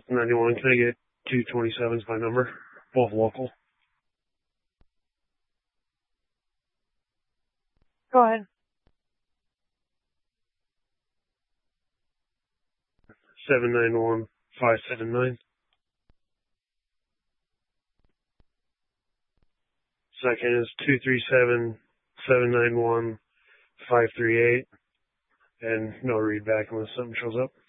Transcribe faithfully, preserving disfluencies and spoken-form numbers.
ninety-one, can I get two twenty-seven is my number, both local. Go ahead. seven nine one, five seven nine. Second is two three seven, seven nine one, five three eight. And no readback unless something shows up.